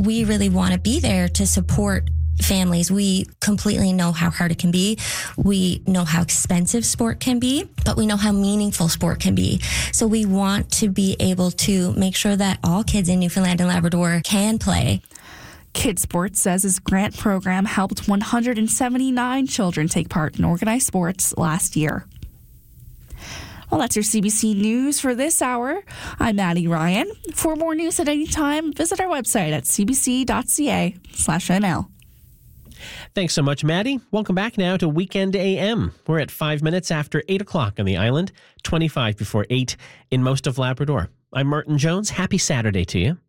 we really want to be there to support families. We completely know how hard it can be. We know how expensive sport can be, but we know how meaningful sport can be. So we want to be able to make sure that all kids in Newfoundland and Labrador can play. Kids Sports says his grant program helped 179 children take part in organized sports last year. Well, that's your CBC News for this hour. I'm Maddie Ryan. For more news at any time, visit our website at cbc.ca/NL. Thanks so much, Maddie. Welcome back now to Weekend AM. We're at 5 minutes after 8 o'clock on the island, 25 before 8 in most of Labrador. I'm Martin Jones. Happy Saturday to you.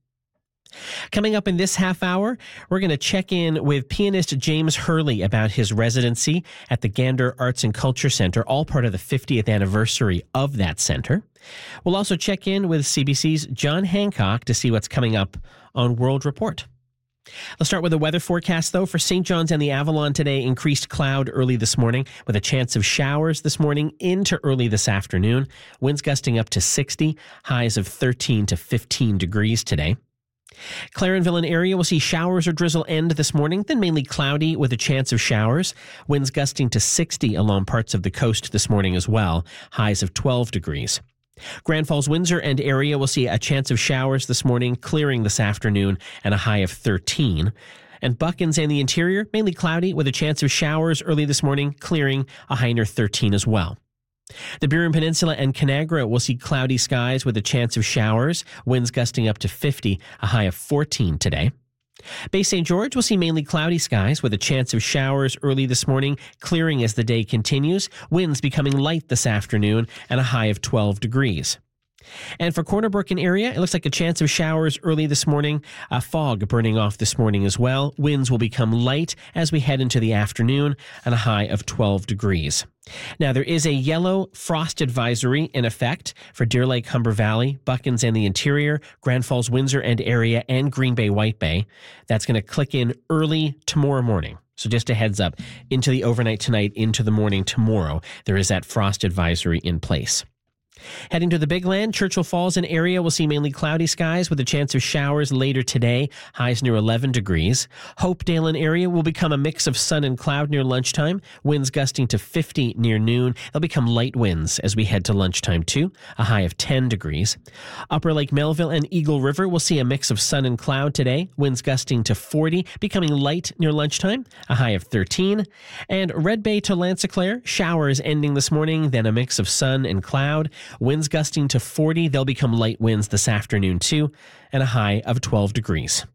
Coming up in this half hour, we're going to check in with pianist James Hurley about his residency at the Gander Arts and Culture Centre, all part of the 50th anniversary of that centre. We'll also check in with CBC's John Hancock to see what's coming up on World Report. Let's start with the weather forecast, though. For St. John's and the Avalon today, increased cloud early this morning with a chance of showers this morning into early this afternoon. Winds gusting up to 60, highs of 13 to 15 degrees today. Clarenville and area will see showers or drizzle end this morning, then mainly cloudy with a chance of showers. Winds gusting to 60 along parts of the coast this morning as well, highs of 12 degrees. Grand Falls, Windsor and area will see a chance of showers this morning, clearing this afternoon, and a high of 13. And Buckens and the interior, mainly cloudy with a chance of showers early this morning, clearing, a high near 13 as well. The Burin Peninsula and Conagra will see cloudy skies with a chance of showers, winds gusting up to 50, a high of 14 today. Bay St. George will see mainly cloudy skies with a chance of showers early this morning, clearing as the day continues, winds becoming light this afternoon, and a high of 12 degrees. And for Corner Brook and area, it looks like a chance of showers early this morning, a fog burning off this morning as well. Winds will become light as we head into the afternoon, and a high of 12 degrees. Now, there is a yellow frost advisory in effect for Deer Lake, Humber Valley, Buckens and the interior, Grand Falls, Windsor and area, and Green Bay, White Bay. That's going to click in early tomorrow morning. So just a heads up, into the overnight tonight, into the morning tomorrow, there is that frost advisory in place. Heading to the Big Land, Churchill Falls and area will see mainly cloudy skies with a chance of showers later today, highs near 11 degrees. Hopedale and area will become a mix of sun and cloud near lunchtime, winds gusting to 50 near noon. They'll become light winds as we head to lunchtime too, a high of 10 degrees. Upper Lake Melville and Eagle River will see a mix of sun and cloud today, winds gusting to 40, becoming light near lunchtime, a high of 13. And Red Bay to Lanziclare, showers ending this morning, then a mix of sun and cloud. Winds gusting to 40. They'll become light winds this afternoon too, and a high of 12 degrees.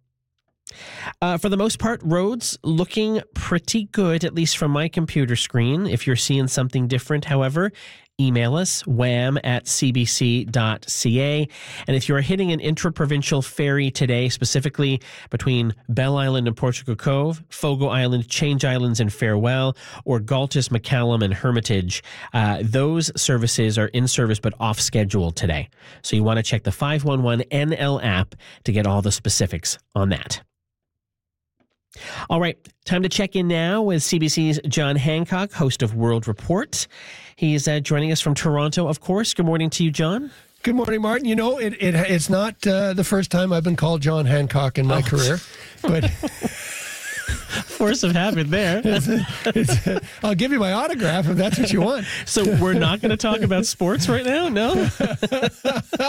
For the most part, roads looking pretty good, at least from my computer screen. If you're seeing something different, however, email us, wham@cbc.ca. And if you're hitting an intra-provincial ferry today, specifically between Bell Island and Portugal Cove, Fogo Island, Change Islands and Farewell, or Galtus, McCallum and Hermitage, those services are in service but off schedule today. So you want to check the 511 NL app to get all the specifics on that. All right, time to check in now with CBC's John Hancock, host of World Report. He's joining us from Toronto, of course. Good morning to you, John. Good morning, Martin. You know, it's not the first time I've been called John Hancock in my career, but... Force of habit there. I'll give you my autograph if that's what you want. So we're not going to talk about sports right now? No? That's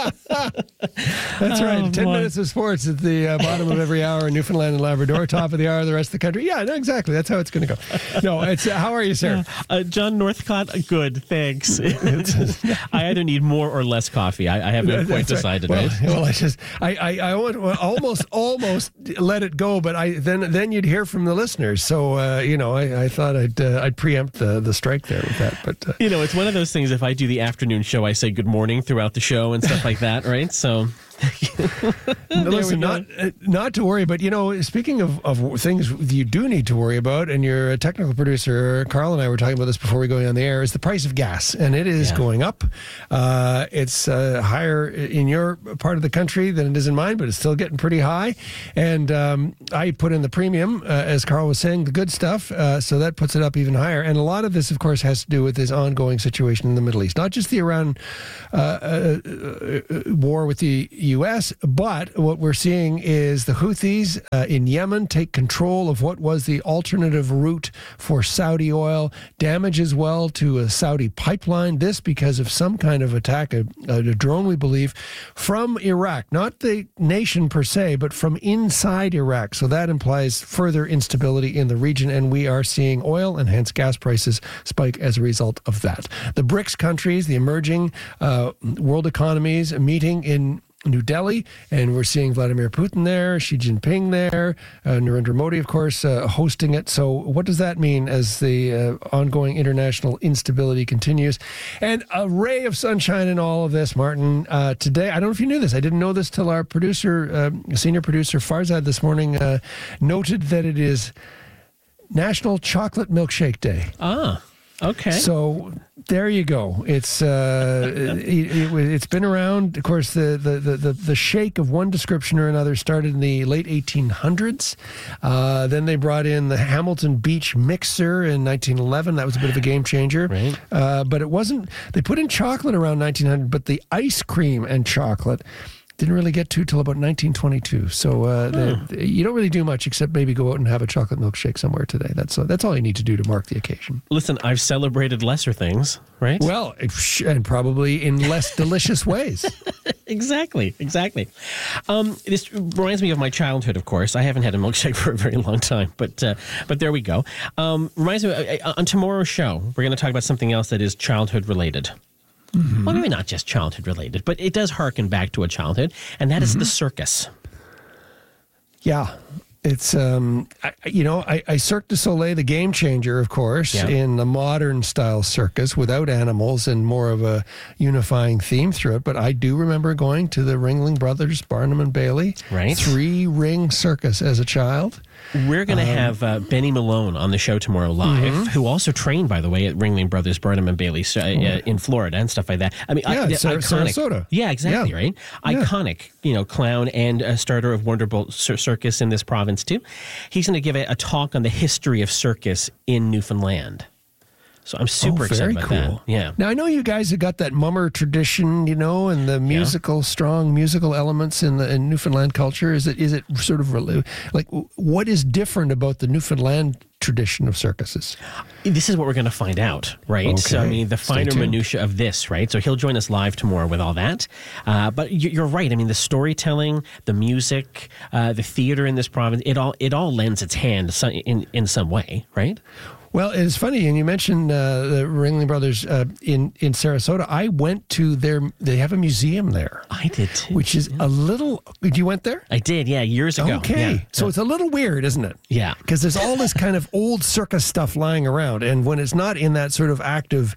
right. 10 minutes of sports at the bottom of every hour in Newfoundland and Labrador, top of the hour of the rest of the country. Yeah, no, exactly. That's how it's going to go. No, it's how are you, sir? John Northcott, good, thanks. I either need more or less coffee. I haven't quite decided. Right. Well, I almost let it go, but then you'd hear from the listeners. So, I thought I'd preempt the strike there with that. But it's one of those things. If I do the afternoon show, I say good morning throughout the show and stuff like that, right? So, listen, not to worry. But speaking of things you do need to worry about, and your technical producer Carl and I were talking about this before we go on the air, is the price of gas, and it is going up. It's higher in your part of the country than it is in mine, but it's still getting pretty high. And I put in the premium, as Carl was saying, the good stuff. So that puts it up even higher. And a lot of this, of course, has to do with this ongoing situation in the Middle East, not just the Iran war with the U.S., but what we're seeing is the Houthis in Yemen take control of what was the alternative route for Saudi oil, damage as well to a Saudi pipeline. This because of some kind of attack, a drone, we believe, from Iraq, not the nation per se, but from inside Iraq. So that implies further instability in the region, and we are seeing oil and hence gas prices spike as a result of that. The BRICS countries, the emerging world economies, meeting in New Delhi, and we're seeing Vladimir Putin there, Xi Jinping there, Narendra Modi, of course, hosting it. So what does that mean as the ongoing international instability continues? And a ray of sunshine in all of this, Martin. Today, I don't know if you knew this. I didn't know this till our producer, senior producer Farzad this morning noted that it is National Chocolate Milkshake Day. Ah, okay. So there you go. It's been around. Of course, the shake of one description or another started in the late 1800s. Then they brought in the Hamilton Beach Mixer in 1911. That was a bit of a game changer. Right. But it wasn't. They put in chocolate around 1900, but the ice cream and chocolate didn't really get to till about 1922. So you don't really do much except maybe go out and have a chocolate milkshake somewhere today. That's all you need to do to mark the occasion. Listen, I've celebrated lesser things, right? Well, and probably in less delicious ways. Exactly. This reminds me of my childhood, of course. I haven't had a milkshake for a very long time, but there we go. Reminds me, on tomorrow's show, we're going to talk about something else that is childhood related. Mm-hmm. Well, maybe not just childhood related, but it does harken back to a childhood, and that is the circus. Yeah. It's, Cirque du Soleil, the game changer, of course, in the modern style circus without animals and more of a unifying theme through it. But I do remember going to the Ringling Brothers, Barnum and Bailey, 3-ring circus as a child. We're going to have Benny Malone on the show tomorrow live, who also trained, by the way, at Ringling Brothers, Barnum and Bailey in Florida and stuff like that. I mean, iconic. Sarasota. Yeah, exactly, right? Iconic, clown and starter of Wonderbolt Circus in this province, too. He's going to give a talk on the history of circus in Newfoundland. So I'm super excited about that. Yeah. Now, I know you guys have got that mummer tradition, and the strong musical elements in Newfoundland culture. Is it sort of like, what is different about the Newfoundland tradition of circuses? This is what we're going to find out, right? Okay. So, I mean, the finer minutia of this, right? So he'll join us live tomorrow with all that. But you're right. I mean, the storytelling, the music, the theater in this province, it all lends its hand in some way, right? Well, it's funny, and you mentioned the Ringling Brothers in Sarasota. I went to they have a museum there. I did too. Which is a little, you went there? I did, years ago. Okay. Yeah. So it's a little weird, isn't it? Yeah. Because there's all this kind of old circus stuff lying around, and when it's not in that sort of active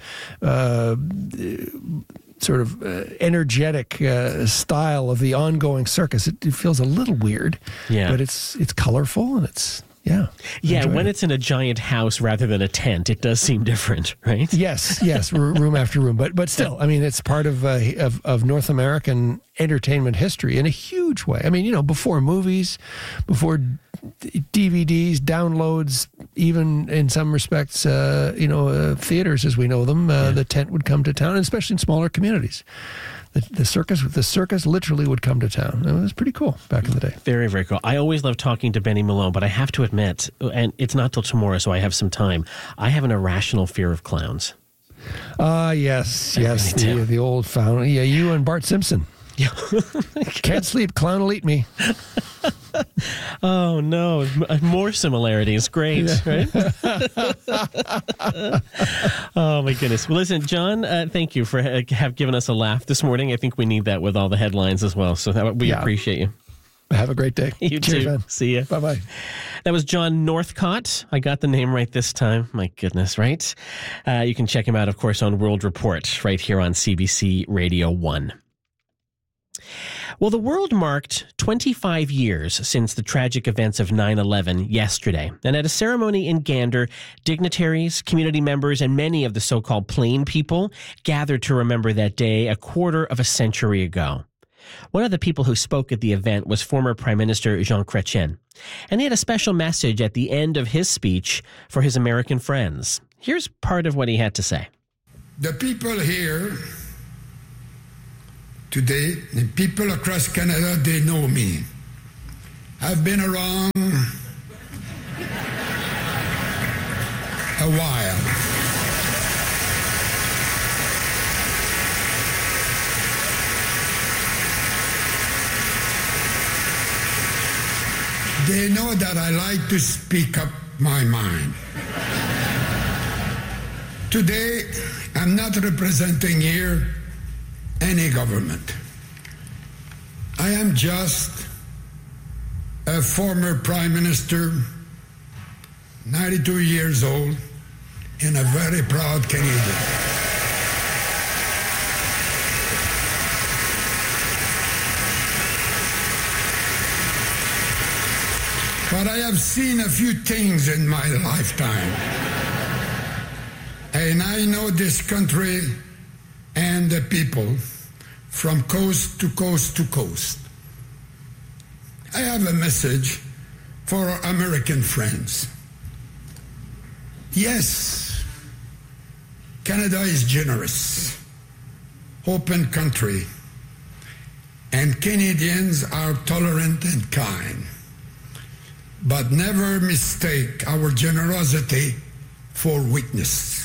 energetic style of the ongoing circus, it feels a little weird. Yeah. But it's colorful, and it's... Yeah. When it's in a giant house rather than a tent, it does seem different, right? Yes, room after room, but still, I mean, it's part of North American entertainment history in a huge way. I mean, before movies, before DVDs, downloads, even in some respects, theaters as we know them, the tent would come to town, and especially in smaller communities. The circus literally would come to town. It was pretty cool back in the day. Very, very cool. I always love talking to Benny Malone, but I have to admit, and it's not till tomorrow, so I have some time, I have an irrational fear of clowns. Yes. The old fountain. Yeah, you and Bart Simpson. Yeah. Can't sleep, clown will eat me. Oh, no. More similarities. Great, right? Oh, my goodness. Well, listen, John, thank you for have given us a laugh this morning. I think we need that with all the headlines as well. So we appreciate you. Have a great day. You Cheers, too. man. See ya. Bye-bye. That was John Northcott. I got the name right this time. My goodness, right? You can check him out, of course, on World Report right here on CBC Radio 1. Well, the world marked 25 years since the tragic events of 9/11 yesterday. And at a ceremony in Gander, dignitaries, community members, and many of the so-called plain people gathered to remember that day a quarter of a century ago. One of the people who spoke at the event was former Prime Minister Jean Chrétien. And he had a special message at the end of his speech for his American friends. Here's part of what he had to say. The people here Today, the people across Canada, they know me. I've been around a while. They know that I like to speak up my mind. Today, I'm not representing here any government. I am just a former Prime Minister, 92 years old, and a very proud Canadian. But I have seen a few things in my lifetime. And I know this country and the people from coast to coast to coast. I have a message for our American friends. Yes, Canada is generous, open country, and Canadians are tolerant and kind. But never mistake our generosity for weakness.